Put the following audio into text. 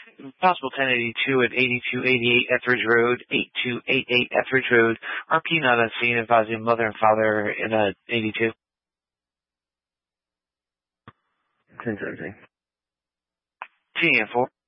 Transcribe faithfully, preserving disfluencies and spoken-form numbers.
Possible ten eighty-two at eighty-two eighty-eight Etheridge Road, eighty-two eighty-eight Etheridge Road. R P not on scene, advising mother and father in a eighty-two. ten seventeen. T M four.